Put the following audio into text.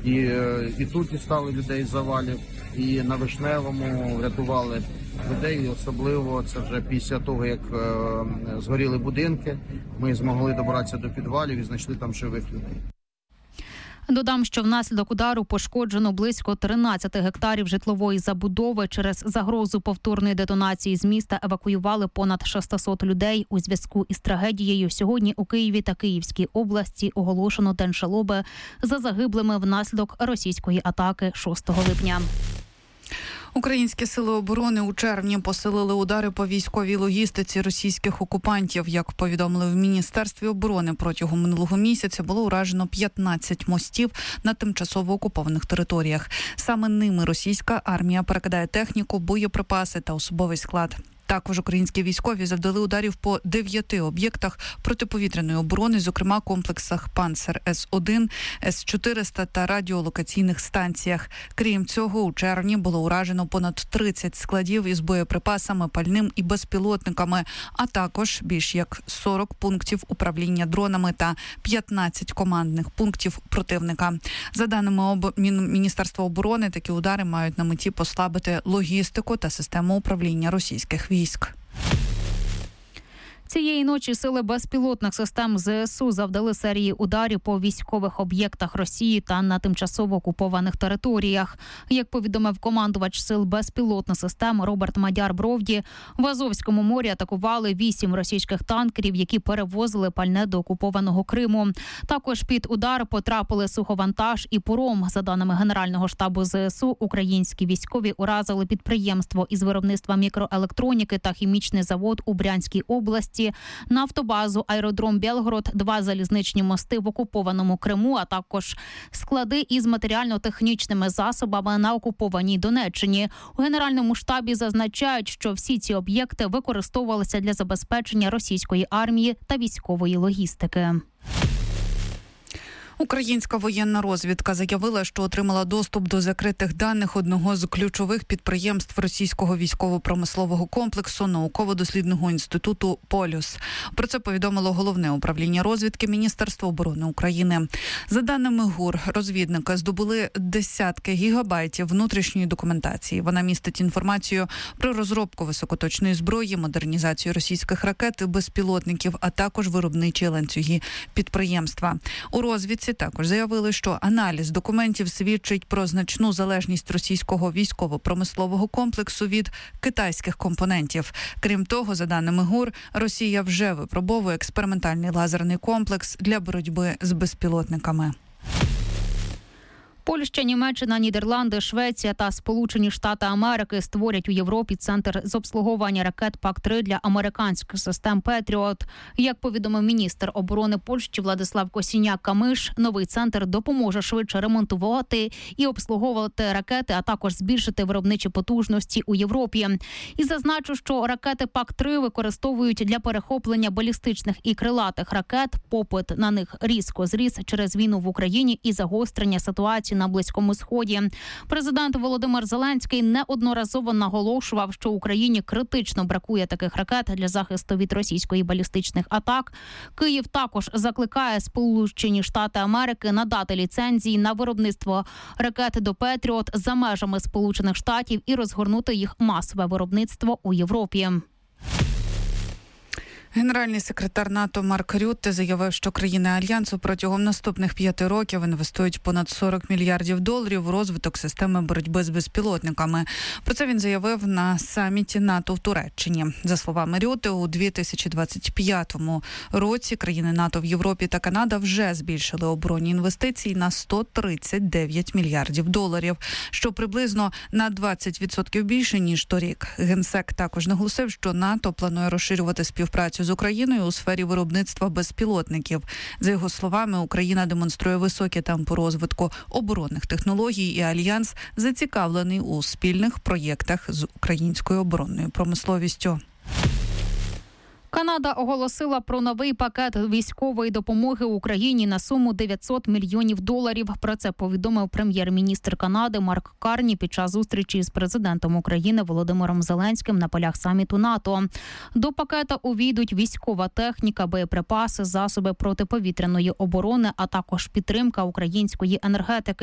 І тут дістали людей з завалів, і на Вишневому рятували людей. І особливо це вже після того, як згоріли будинки, ми змогли добратися до підвалів і знайшли там живих людей. Додам, що внаслідок удару пошкоджено близько 13 гектарів житлової забудови. Через загрозу повторної детонації з міста евакуювали понад 600 людей. У зв'язку із трагедією сьогодні у Києві та Київській області оголошено день жалоби за загиблими внаслідок російської атаки 6 липня. Українські сили оборони у червні посилили удари по військовій логістиці російських окупантів. Як повідомили в Міністерстві оборони, протягом минулого місяця було уражено 15 мостів на тимчасово окупованих територіях. Саме ними російська армія перекидає техніку, боєприпаси та особовий склад. Також українські військові завдали ударів по 9 об'єктах протиповітряної оборони, зокрема комплексах «Панцер С-1», С-400 та радіолокаційних станціях. Крім цього, у червні було уражено понад 30 складів із боєприпасами, пальним і безпілотниками, а також більш як 40 пунктів управління дронами та 15 командних пунктів противника. За даними Міністерства оборони, такі удари мають на меті послабити логістику та систему управління російських військ. Цієї ночі сили безпілотних систем ЗСУ завдали серії ударів по військових об'єктах Росії та на тимчасово окупованих територіях. Як повідомив командувач сил безпілотних систем Роберт Мадяр-Бровді, в Азовському морі атакували 8 російських танкерів, які перевозили пальне до окупованого Криму. Також під удар потрапили суховантаж і паром. За даними Генерального штабу ЗСУ, українські військові уразили підприємство із виробництва мікроелектроніки та хімічний завод у Брянській області, нафтобазу, аеродром Білгород, 2 залізничні мости в окупованому Криму, а також склади із матеріально-технічними засобами на окупованій Донеччині. У Генеральному штабі зазначають, що всі ці об'єкти використовувалися для забезпечення російської армії та військової логістики. Українська воєнна розвідка заявила, що отримала доступ до закритих даних одного з ключових підприємств російського військово-промислового комплексу науково-дослідного інституту «Полюс». Про це повідомило Головне управління розвідки Міністерства оборони України. За даними ГУР, розвідники здобули десятки гігабайтів внутрішньої документації. Вона містить інформацію про розробку високоточної зброї, модернізацію російських ракет і безпілотників, а також виробничі ланцюги підприємства. У розвідці також заявили, що аналіз документів свідчить про значну залежність російського військово-промислового комплексу від китайських компонентів. Крім того, за даними ГУР, Росія вже випробовує експериментальний лазерний комплекс для боротьби з безпілотниками. Польща, Німеччина, Нідерланди, Швеція та Сполучені Штати Америки створять у Європі центр з обслуговування ракет ПАК-3 для американських систем «Петріот». Як повідомив міністр оборони Польщі Владислав Косіняк-Камиш, новий центр допоможе швидше ремонтувати і обслуговувати ракети, а також збільшити виробничі потужності у Європі. І зазначу, що ракети ПАК-3 використовують для перехоплення балістичних і крилатих ракет. Попит на них різко зріс через війну в Україні і загострення ситуації на Близькому Сході. Президент Володимир Зеленський неодноразово наголошував, що Україні критично бракує таких ракет для захисту від російської балістичних атак. Київ також закликає Сполучені Штати Америки надати ліцензії на виробництво ракет до «Петріот» за межами Сполучених Штатів і розгорнути їх масове виробництво у Європі. Генеральний секретар НАТО Марк Рютте заявив, що країни Альянсу протягом наступних 5 років інвестують понад $40 мільярдів в розвиток системи боротьби з безпілотниками. Про це він заявив на саміті НАТО в Туреччині. За словами Рютте, у 2025 році країни НАТО в Європі та Канада вже збільшили оборонні інвестиції на $139 мільярдів, що приблизно на 20% більше, ніж торік. Генсек також наголосив, що НАТО планує розширювати співпрацю з Україною у сфері виробництва безпілотників. За його словами, Україна демонструє високі темпи розвитку оборонних технологій, і Альянс зацікавлений у спільних проєктах з українською оборонною промисловістю. Канада оголосила про новий пакет військової допомоги Україні на суму $900 мільйонів. Про це повідомив прем'єр-міністр Канади Марк Карні під час зустрічі з президентом України Володимиром Зеленським на полях саміту НАТО. До пакета увійдуть військова техніка, боєприпаси, засоби протиповітряної оборони, а також підтримка української енергетики.